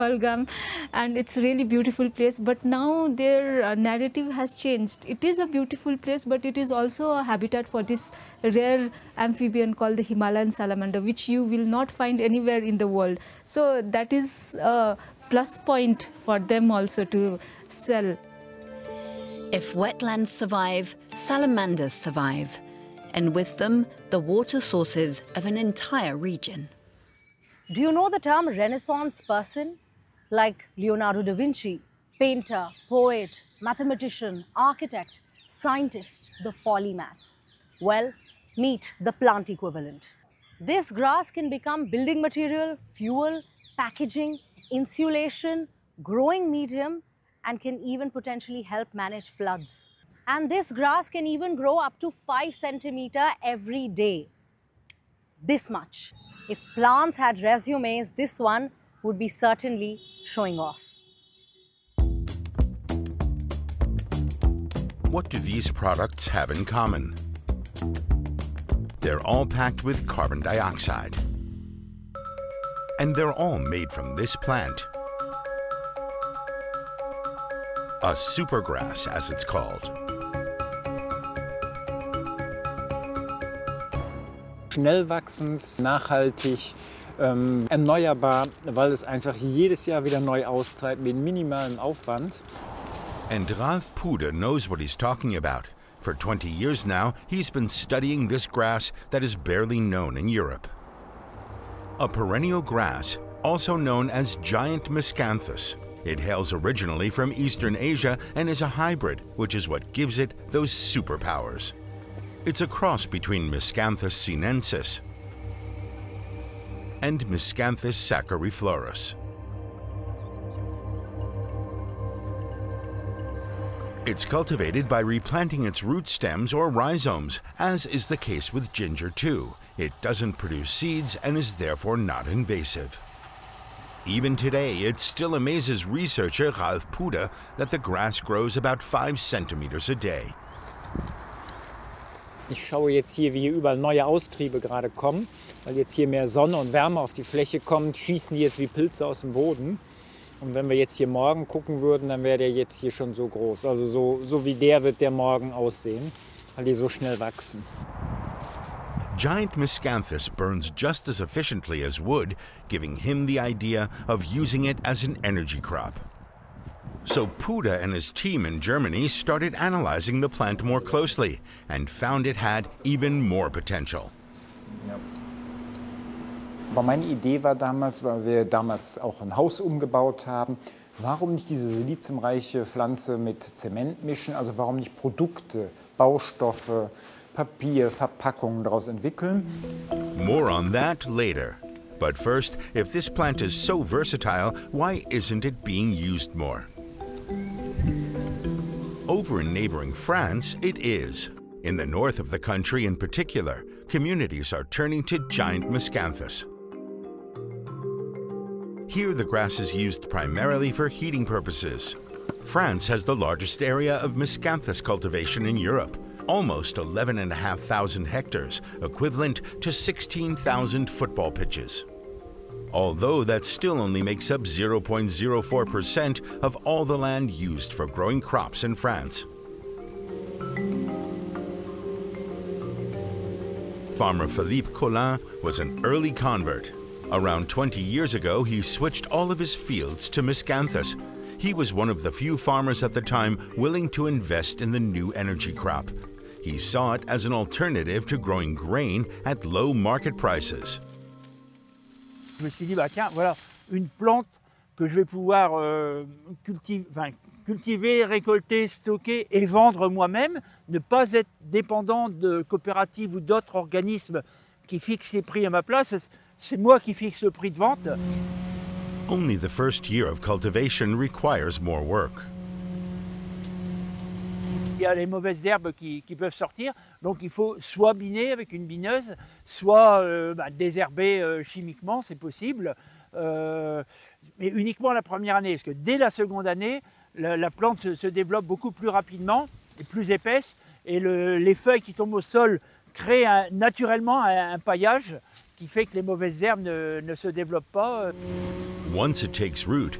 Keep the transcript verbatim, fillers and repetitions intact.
Pahalgam, and it's a really beautiful place. But now their uh, narrative has changed. It is a beautiful place, but it is also a habitat for this rare amphibian called the Himalayan salamander, which you will not find anywhere in the world. So that is a plus point for them also to sell. If wetlands survive, salamanders survive, and with them, the water sources of an entire region. Do you know the term Renaissance person? Like Leonardo da Vinci, painter, poet, mathematician, architect, scientist, the polymath. Well, meet the plant equivalent. This grass can become building material, fuel, packaging, insulation, growing medium, and can even potentially help manage floods. And this grass can even grow up to five centimeters every day. This much. If plants had resumes, this one would be certainly showing off. What do these products have in common? They're all packed with carbon dioxide. And they're all made from this plant. A supergrass, as it's called. Schnell wachsend, nachhaltig, ähm, erneuerbar, weil es einfach jedes Jahr wieder neu austreibt mit minimalem Aufwand. And Ralph Puder knows what he's talking about. For twenty years now, he's been studying this grass that is barely known in Europe. A perennial grass, also known as giant miscanthus. It hails originally from Eastern Asia and is a hybrid, which is what gives it those superpowers. It's a cross between Miscanthus sinensis and Miscanthus sacchariflorus. It's cultivated by replanting its root stems or rhizomes, as is the case with ginger too. It doesn't produce seeds and is therefore not invasive. Even today, it still amazes researcher Ralph Puder that the grass grows about five centimeters a day. Ich schaue jetzt hier, wie hier überall neue Austriebe gerade kommen, weil jetzt hier mehr Sonne und Wärme auf die Fläche kommt, schießen die jetzt wie Pilze aus dem Boden. Und wenn wir jetzt hier morgen gucken würden, dann wäre der jetzt hier schon so groß. Also so, so wie der wird der morgen aussehen, weil die so schnell wachsen. Giant miscanthus burns just as efficiently as wood, giving him the idea of using it as an energy crop. So Puder and his team in Germany started analyzing the plant more closely and found it had even more potential. Ja. Aber meine Idee war damals, weil wir damals auch ein Haus umgebaut haben, warum nicht diese siliziumreiche Pflanze mit Zement mischen? Also warum nicht Produkte, Baustoffe, Papier, Verpackungen daraus entwickeln? More on that later. But first, if this plant is so versatile, why isn't it being used more? Over in neighboring France, it is. In the north of the country in particular, communities are turning to giant miscanthus. Here the grass is used primarily for heating purposes. France has the largest area of miscanthus cultivation in Europe, almost eleven and a half thousand hectares, equivalent to sixteen thousand football pitches. Although that still only makes up zero point zero four percent of all the land used for growing crops in France. Farmer Philippe Collin was an early convert. Around twenty years ago, he switched all of his fields to miscanthus. He was one of the few farmers at the time willing to invest in the new energy crop. He saw it as an alternative to growing grain at low market prices. Je me suis dit, bah tiens, voilà une plante que je vais pouvoir euh, cultiver, enfin, cultiver, récolter, stocker et vendre moi-même, ne pas être dépendant de coopératives ou d'autres organismes qui fixent les prix à ma place. C'est moi qui fixe le prix de vente. Only the first year of cultivation requires more work. Il y a les mauvaises herbes qui, qui peuvent sortir, donc il faut soit biner avec une bineuse, soit euh, bah, désherber euh, chimiquement, c'est possible, euh, mais uniquement la première année, parce que dès la seconde année, la, la plante se, se développe beaucoup plus rapidement et plus épaisse, et le, les feuilles qui tombent au sol créent un, naturellement un, un paillage qui fait que les mauvaises herbes ne, ne se développent pas. Once it takes root,